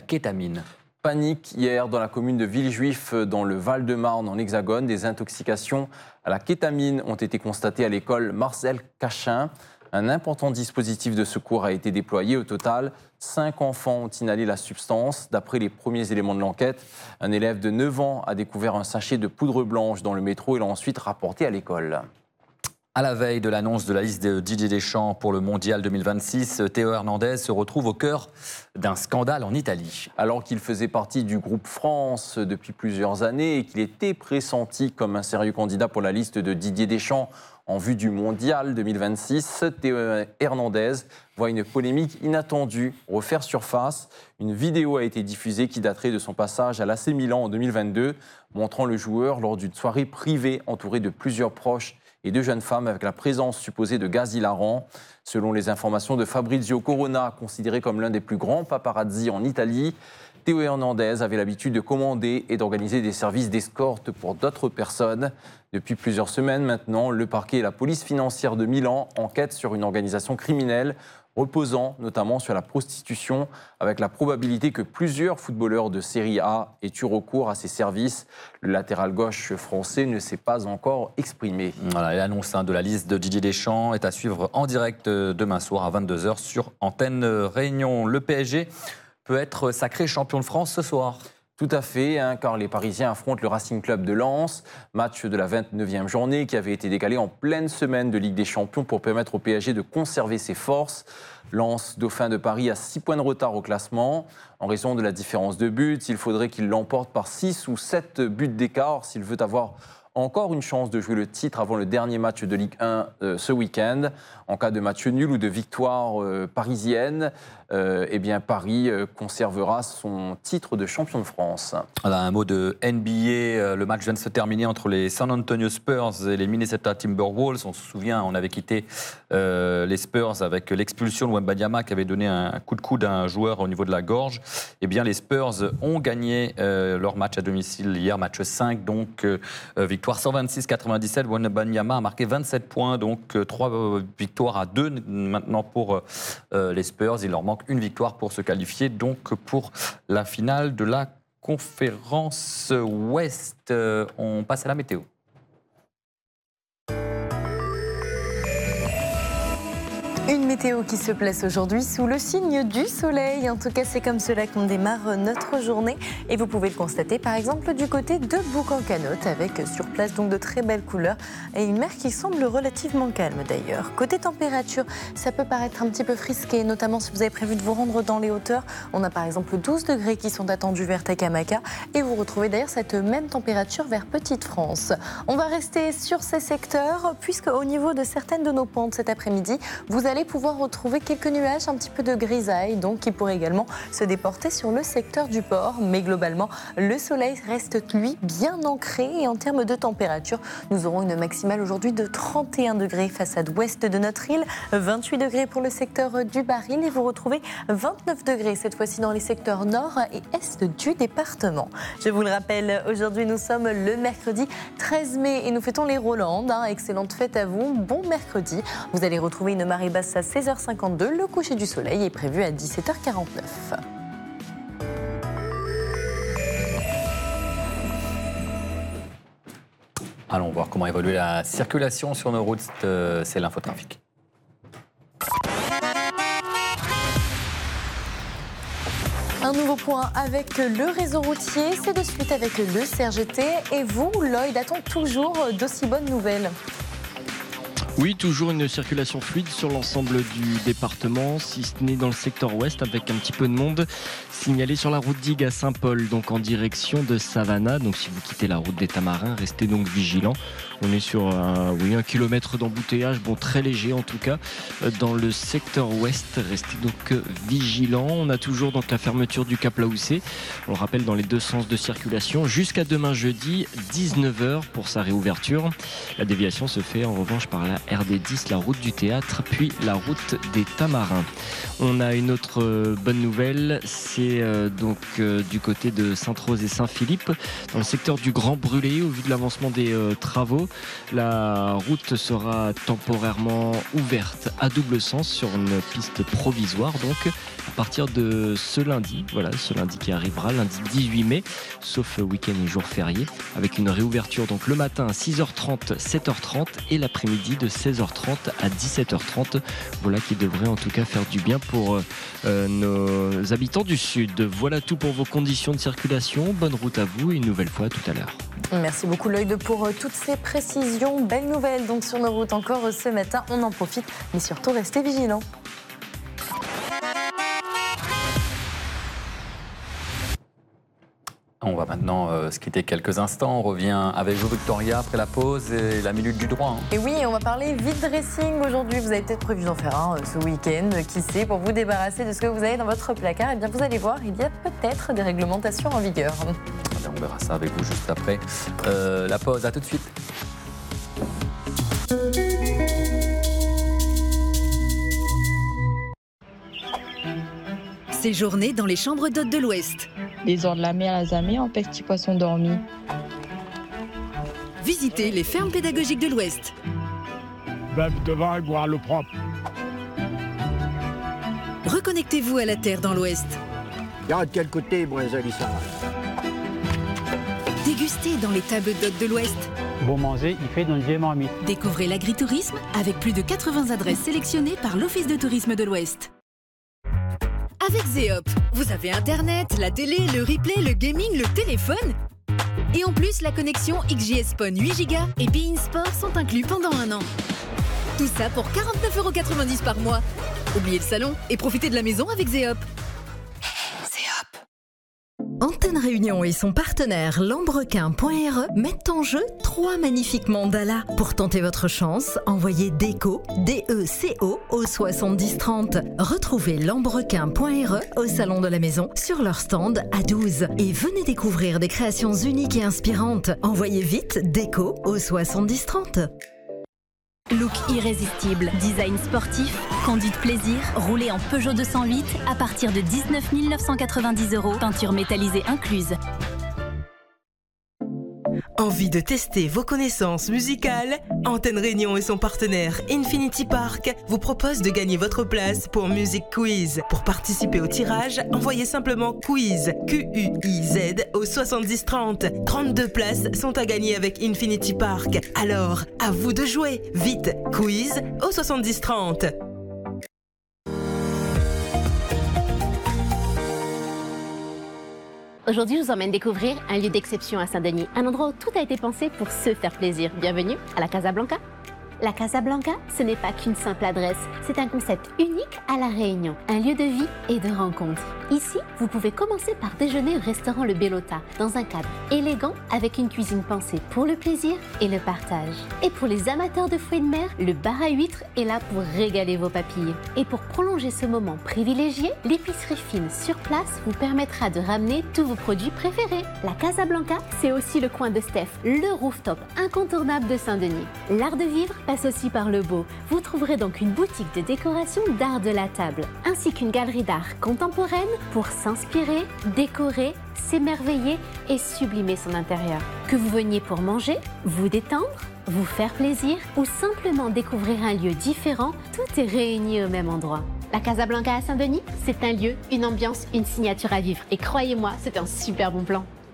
kétamine. Panique hier dans la commune de Villejuif, dans le Val-de-Marne, en Hexagone. Des intoxications à la kétamine ont été constatées à l'école Marcel Cachin. Un important dispositif de secours a été déployé. Au total, 5 enfants ont inhalé la substance. D'après les premiers éléments de l'enquête, un élève de 9 ans a découvert un sachet de poudre blanche dans le métro et l'a ensuite rapporté à l'école. À la veille de l'annonce de la liste de Didier Deschamps pour le Mondial 2026, Théo Hernandez se retrouve au cœur d'un scandale en Italie. Alors qu'il faisait partie du groupe France depuis plusieurs années et qu'il était pressenti comme un sérieux candidat pour la liste de Didier Deschamps en vue du Mondial 2026, Théo Hernandez voit une polémique inattendue refaire surface. Une vidéo a été diffusée qui daterait de son passage à l'AC Milan en 2022, montrant le joueur lors d'une soirée privée entouré de plusieurs proches et de jeunes femmes avec la présence supposée de gaz hilarant. Selon les informations de Fabrizio Corona, considéré comme l'un des plus grands paparazzi en Italie, Théo Hernandez avait l'habitude de commander et d'organiser des services d'escorte pour d'autres personnes. Depuis plusieurs semaines maintenant, le parquet et la police financière de Milan enquêtent sur une organisation criminelle reposant notamment sur la prostitution, avec la probabilité que plusieurs footballeurs de Série A aient eu recours à ces services. Le latéral gauche français ne s'est pas encore exprimé. Voilà, l'annonce de la liste de Didier Deschamps est à suivre en direct demain soir à 22h sur Antenne Réunion. Le PSG peut être sacré champion de France ce soir. Tout à fait, car les Parisiens affrontent le Racing Club de Lens, match de la 29e journée qui avait été décalé en pleine semaine de Ligue des Champions pour permettre au PSG de conserver ses forces. Lens, dauphin de Paris, a 6 points de retard au classement. En raison de la différence de buts, il faudrait qu'il l'emporte par 6 ou 7 buts d'écart s'il veut avoir encore une chance de jouer le titre avant le dernier match de Ligue 1 ce week-end. En cas de match nul ou de victoire parisienne, Paris conservera son titre de champion de France. Voilà, un mot de NBA. Le match vient de se terminer entre les San Antonio Spurs et les Minnesota Timberwolves. On se souvient, on avait quitté les Spurs avec l'expulsion de Wembanyama qui avait donné un coup de coude à un joueur au niveau de la gorge. Eh bien, les Spurs ont gagné leur match à domicile hier, match 5, donc victoire 126-97. Wembanyama a marqué 27 points, donc 3 victoires à 2 maintenant pour les Spurs. Il leur manque une victoire pour se qualifier donc pour la finale de la conférence Ouest. On passe à la météo. Une météo qui se place aujourd'hui sous le signe du soleil. En tout cas, c'est comme cela qu'on démarre notre journée. Et vous pouvez le constater, par exemple, du côté de Boucan-Canotte, avec sur place donc de très belles couleurs et une mer qui semble relativement calme d'ailleurs. Côté température, ça peut paraître un petit peu frisqué, notamment si vous avez prévu de vous rendre dans les hauteurs. On a par exemple 12 degrés qui sont attendus vers Takamaka et vous retrouvez d'ailleurs cette même température vers Petite-France. On va rester sur ces secteurs puisque au niveau de certaines de nos pentes cet après-midi, vous allez pouvoir retrouver quelques nuages, un petit peu de grisaille, donc qui pourraient également se déporter sur le secteur du port. Mais globalement, le soleil reste, lui, bien ancré. Et en termes de température, nous aurons une maximale aujourd'hui de 31 degrés façade ouest de notre île, 28 degrés pour le secteur du Baril et vous retrouvez 29 degrés cette fois-ci dans les secteurs nord et est du département. Je vous le rappelle, aujourd'hui nous sommes le mercredi 13 mai et nous fêtons les Rolandes. Excellente fête à vous, bon mercredi. Vous allez retrouver une marée basse à 16h52. Le coucher du soleil est prévu à 17h49. Allons voir comment évolue la circulation sur nos routes. C'est l'infotrafic. Un nouveau point avec le réseau routier, c'est de suite avec le CRGT. Et vous, Lloyd, a-t-on toujours d'aussi bonnes nouvelles ? Oui, toujours une circulation fluide sur l'ensemble du département, si ce n'est dans le secteur ouest avec un petit peu de monde signalé sur la route d'Ig à Saint-Paul, donc en direction de Savannah. Donc si vous quittez la route des Tamarins, restez donc vigilants. On est sur un kilomètre d'embouteillage, bon très léger en tout cas. Dans le secteur ouest, restez donc vigilants. On a toujours donc la fermeture du Cap Laoussé, on le rappelle dans les deux sens de circulation, jusqu'à demain jeudi 19h pour sa réouverture. La déviation se fait en revanche par la RD10, la route du théâtre, puis la route des Tamarins. On a une autre bonne nouvelle, c'est du côté de Sainte-Rose et Saint-Philippe, dans le secteur du Grand Brûlé. Au vu de l'avancement des travaux, la route sera temporairement ouverte à double sens sur une piste provisoire, donc à partir de ce lundi qui arrivera, lundi 18 mai, sauf week-end et jour férié, avec une réouverture donc le matin à 6h30, 7h30 et l'après-midi de 16h30 à 17h30. Voilà qui devrait en tout cas faire du bien pour nos habitants du Sud. Voilà tout pour vos conditions de circulation. Bonne route à vous et une nouvelle fois à tout à l'heure. Merci beaucoup Lloyd pour toutes ces précisions. Belle nouvelle donc sur nos routes encore ce matin. On en profite, mais surtout restez vigilants. On va maintenant se quitter quelques instants. On revient avec vous, Victoria, après la pause et la minute du droit. Et oui, on va parler vide dressing aujourd'hui. Vous avez peut-être prévu d'en faire un ce week-end, qui sait, pour vous débarrasser de ce que vous avez dans votre placard. Eh bien, vous allez voir, il y a peut-être des réglementations en vigueur. On verra ça avec vous juste après la pause. À tout de suite. Séjourner dans les chambres d'hôtes de l'Ouest. Les ors de la mer à Zamé en petits poissons dormis. Visitez les fermes pédagogiques de l'Ouest. Devant boire l'eau propre. Reconnectez-vous à la terre dans l'Ouest. Regarde de quel côté, moi, ça. Dégustez dans les tables d'hôtes de l'Ouest. Bon manger, il fait dans le Gémami. Découvrez l'agritourisme avec plus de 80 adresses sélectionnées par l'Office de tourisme de l'Ouest. Avec Zeop, vous avez Internet, la télé, le replay, le gaming, le téléphone. Et en plus, la connexion XGS Phone 8 Go et Bein Sport sont inclus pendant 1 an. Tout ça pour 49,90 € par mois. Oubliez le salon et profitez de la maison avec Zeop. Antenne Réunion et son partenaire Lambrequin.re mettent en jeu 3 magnifiques mandalas. Pour tenter votre chance, envoyez DECO, D-E-C-O au 70 30. Retrouvez Lambrequin.re au salon de la maison sur leur stand à 12. Et venez découvrir des créations uniques et inspirantes. Envoyez vite DECO au 70 30. Look irrésistible, design sportif, conduite plaisir, roulé en Peugeot 208 à partir de 19 990 €, peinture métallisée incluse. Envie de tester vos connaissances musicales? Antenne Réunion et son partenaire Infinity Park vous proposent de gagner votre place pour Music Quiz. Pour participer au tirage, envoyez simplement Quiz, Q-U-I-Z au 70 30. 32 places sont à gagner avec Infinity Park. Alors, à vous de jouer. Vite, Quiz au 70 30. Aujourd'hui, je vous emmène découvrir un lieu d'exception à Saint-Denis, un endroit où tout a été pensé pour se faire plaisir. Bienvenue à la Casa Blanca. La Casa Blanca, ce n'est pas qu'une simple adresse, c'est un concept unique à La Réunion, un lieu de vie et de rencontre. Ici, vous pouvez commencer par déjeuner au restaurant Le Bellota, dans un cadre élégant avec une cuisine pensée pour le plaisir et le partage. Et pour les amateurs de fruits de mer, le bar à huîtres est là pour régaler vos papilles. Et pour prolonger ce moment privilégié, l'épicerie fine sur place vous permettra de ramener tous vos produits préférés. La Casa Blanca, c'est aussi le coin de Steph, le rooftop incontournable de Saint-Denis. L'art de vivre passe aussi par le beau. Vous trouverez donc une boutique de décoration d'art de la table, ainsi qu'une galerie d'art contemporaine pour s'inspirer, décorer, s'émerveiller et sublimer son intérieur. Que vous veniez pour manger, vous détendre, vous faire plaisir ou simplement découvrir un lieu différent, tout est réuni au même endroit. La Casa Blanca à Saint-Denis, c'est un lieu, une ambiance, une signature à vivre. Et croyez-moi, c'est un super bon plan.